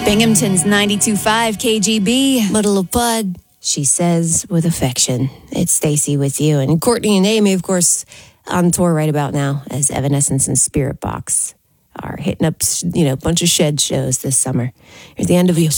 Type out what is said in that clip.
Binghamton's 92.5 KGB. Little Bud, she says with affection. It's Stacy with you. And Courtney and Amy, of course, on tour right about now as Evanescence and Spirit Box are hitting up, a bunch of shed shows this summer. At the end of